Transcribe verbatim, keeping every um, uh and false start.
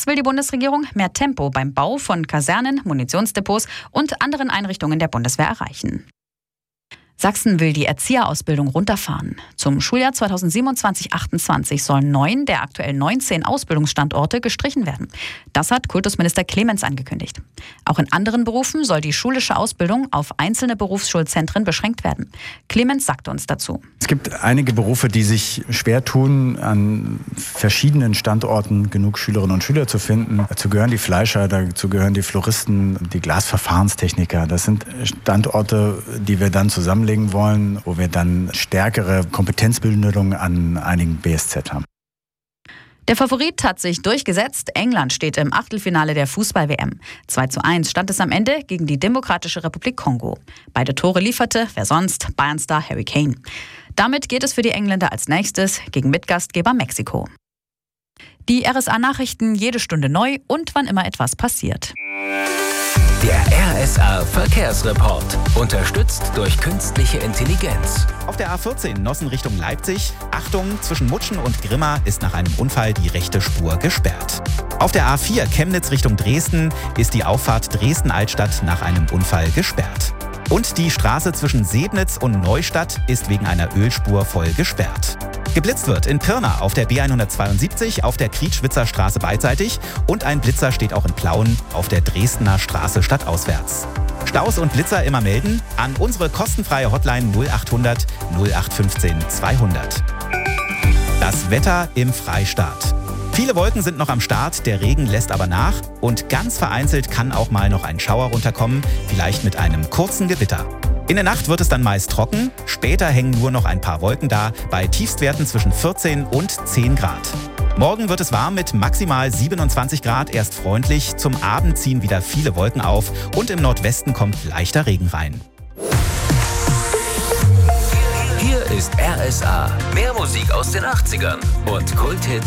will die Bundesregierung mehr Tempo beim Bau von Kasernen, Munitionsdepots und anderen Einrichtungen der Bundeswehr erreichen. Sachsen will die Erzieherausbildung runterfahren. Zum Schuljahr zweitausendsiebenundzwanzig achtundzwanzig sollen neun der aktuell neunzehn Ausbildungsstandorte gestrichen werden. Das hat Kultusminister Clemens angekündigt. Auch in anderen Berufen soll die schulische Ausbildung auf einzelne Berufsschulzentren beschränkt werden. Clemens sagte uns dazu. Es gibt einige Berufe, die sich schwer tun, an verschiedenen Standorten genug Schülerinnen und Schüler zu finden. Dazu gehören die Fleischer, dazu gehören die Floristen, die Glasverfahrenstechniker. Das sind Standorte, die wir dann zusammenlegen wollen, wo wir dann stärkere Kompetenzbildung an einigen B S Z haben. Der Favorit hat sich durchgesetzt. England steht im Achtelfinale der Fußball-W M. zwei zu eins stand es am Ende gegen die Demokratische Republik Kongo. Beide Tore lieferte, wer sonst, Bayern-Star Harry Kane. Damit geht es für die Engländer als nächstes gegen Mitgastgeber Mexiko. Die R S A-Nachrichten jede Stunde neu und wann immer etwas passiert. Der R S A-Verkehrsreport, unterstützt durch künstliche Intelligenz. Auf der A vierzehn Nossen Richtung Leipzig. Achtung, zwischen Mutschen und Grimma ist nach einem Unfall die rechte Spur gesperrt. Auf der A vier Chemnitz Richtung Dresden ist die Auffahrt Dresden-Altstadt nach einem Unfall gesperrt. Und die Straße zwischen Sebnitz und Neustadt ist wegen einer Ölspur voll gesperrt. Geblitzt wird in Pirna auf der B hundertzweiundsiebzig auf der Krietschwitzer Straße beidseitig und ein Blitzer steht auch in Plauen auf der Dresdner Straße stadtauswärts. Staus und Blitzer immer melden an unsere kostenfreie Hotline null achthundert null acht fünfzehn zweihundert. Das Wetter im Freistaat. Viele Wolken sind noch am Start, der Regen lässt aber nach und ganz vereinzelt kann auch mal noch ein Schauer runterkommen, vielleicht mit einem kurzen Gewitter. In der Nacht wird es dann meist trocken, später hängen nur noch ein paar Wolken da, bei Tiefstwerten zwischen vierzehn und zehn Grad. Morgen wird es warm mit maximal siebenundzwanzig Grad, erst freundlich, zum Abend ziehen wieder viele Wolken auf und im Nordwesten kommt leichter Regen rein. Hier ist R S A, mehr Musik aus den achtzigern und Kulthits